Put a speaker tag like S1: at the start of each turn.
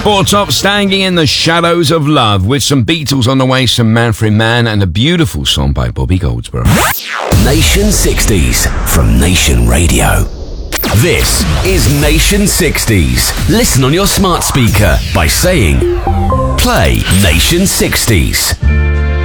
S1: Four Top, Standing in the Shadows of Love, with some Beatles on the way, some Manfred Mann, and a beautiful song by Bobby Goldsboro.
S2: Nation 60s from Nation Radio. This is Nation 60s. Listen on your smart speaker by saying, play Nation 60s.